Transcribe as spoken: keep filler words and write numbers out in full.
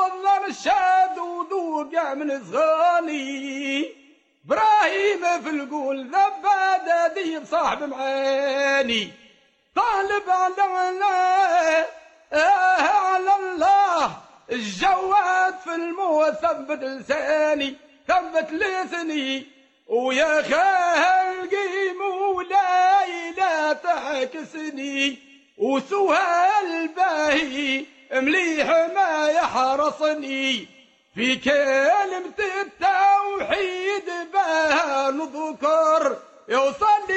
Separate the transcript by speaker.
Speaker 1: ظل الشاد وذوق من صغاني ابراهيم في القول ذباد ديب صاحب معاني طالب على على الله الجواد في الموت ثبت لساني ثبت لساني ويا خالقي مولاي لا تعكسني وسؤال باهي مليح ما يحرصني في كلمة التوحيد بها نذكر يوصل